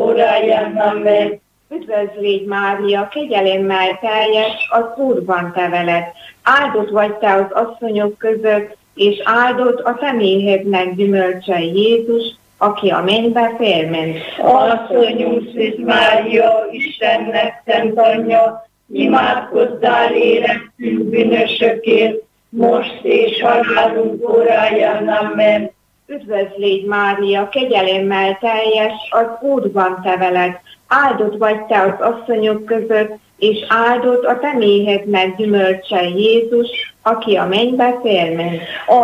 óráján. Amen. Üdvözl légy Mária, kegyelemmel teljes, az Úr van te veled. Áldott vagy te az asszonyok között, és áldott a te méhednek gyümölcse Jézus, aki a mennybe félment. Asszonyunk Szűz Mária, Istennek szent anyja, imádkozzál érettünk bűnösökért, most és halálunk óráján. Amen. Üdvözl légy Mária, kegyelemmel teljes, az Úr van te veled. Áldott vagy te az asszonyok között, és áldott a te méhednek gyümölcse Jézus, aki a mennybe félment.